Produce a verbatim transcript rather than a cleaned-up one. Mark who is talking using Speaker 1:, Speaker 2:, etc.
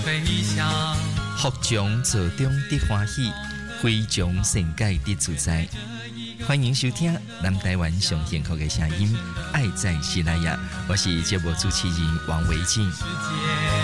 Speaker 1: 福从做中的欢喜，非从善解的自在。欢迎收听南台湾上幸福的声音，爱在西拉雅，我是节目主持人王维静。